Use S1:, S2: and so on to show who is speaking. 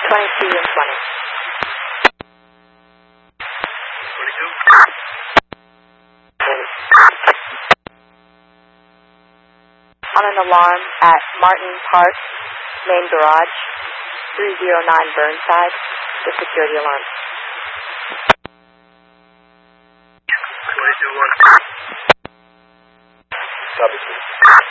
S1: 22 and 20.
S2: 22?
S1: On an alarm at Martin Park, main garage, 309 Burnside, the security alarm.
S2: 22-1.